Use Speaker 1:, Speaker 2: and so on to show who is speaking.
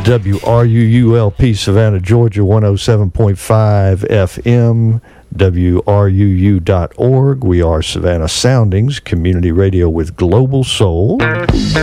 Speaker 1: WRUULP Savannah, Georgia, 107.5 FM, WRUU.org. We are Savannah Soundings, community radio with global soul.